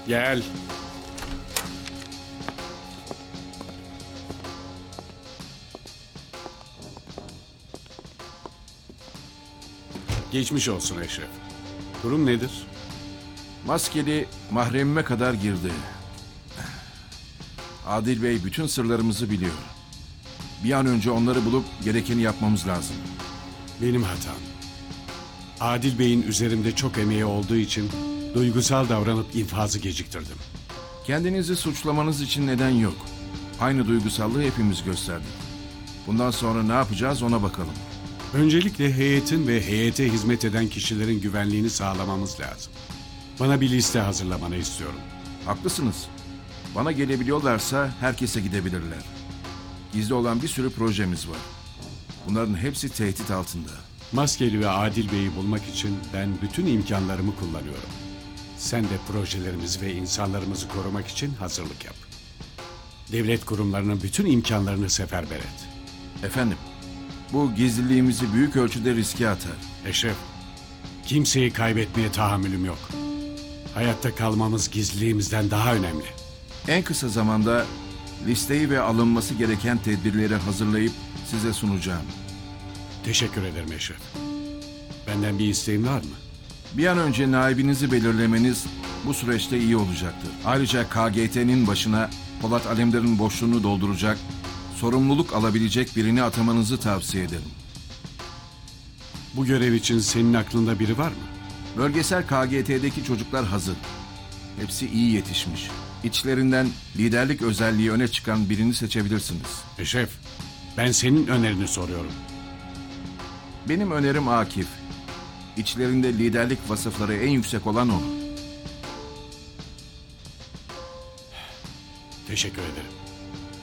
Gel. Geçmiş olsun Eşref. Durum nedir? Maskeli mahremime kadar girdi. Adil Bey bütün sırlarımızı biliyor. Bir an önce onları bulup gerekeni yapmamız lazım. Benim hatam. Adil Bey'in üzerimde çok emeği olduğu için duygusal davranıp infazı geciktirdim. Kendinizi suçlamanız için neden yok. Aynı duygusallığı hepimiz gösterdik. Bundan sonra ne yapacağız ona bakalım. Öncelikle heyetin ve heyete hizmet eden kişilerin güvenliğini sağlamamız lazım. Bana bir liste hazırlamanı istiyorum. Haklısınız. Bana gelebiliyorlarsa herkese gidebilirler. Gizli olan bir sürü projemiz var. Bunların hepsi tehdit altında. Maskeli ve Adil Bey'i bulmak için ben bütün imkanlarımı kullanıyorum. Sen de projelerimizi ve insanlarımızı korumak için hazırlık yap. Devlet kurumlarının bütün imkanlarını seferber et. Efendim, bu gizliliğimizi büyük ölçüde riske atar. Eşref, kimseyi kaybetmeye tahammülüm yok. Hayatta kalmamız gizliliğimizden daha önemli. En kısa zamanda listeyi ve alınması gereken tedbirleri hazırlayıp size sunacağım. Teşekkür ederim Eşref. Benden bir isteğin var mı? Bir an önce naibinizi belirlemeniz bu süreçte iyi olacaktır. Ayrıca KGT'nin başına Polat Alemdar'ın boşluğunu dolduracak, sorumluluk alabilecek birini atamanızı tavsiye ederim. Bu görev için senin aklında biri var mı? Bölgesel KGT'deki çocuklar hazır. Hepsi iyi yetişmiş. İçlerinden liderlik özelliği öne çıkan birini seçebilirsiniz. Eşref, ben senin önerini soruyorum. Benim önerim Akif. İçlerinde liderlik vasıfları en yüksek olan o. Teşekkür ederim.